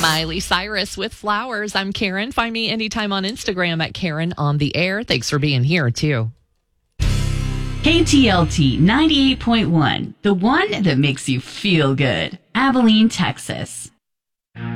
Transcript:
Miley Cyrus with Flowers. I'm Karen. Find me anytime on Instagram at Karen on the Air. Thanks for being here, too. KTLT 98.1, the one that makes you feel good. Abilene, Texas.